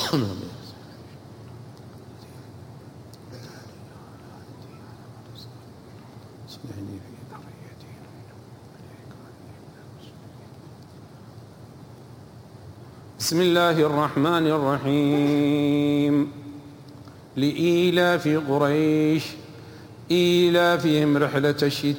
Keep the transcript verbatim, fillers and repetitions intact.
بسم الله الرحمن الرحيم. لإيلاف قريش إيلافهم رحلة الشتاء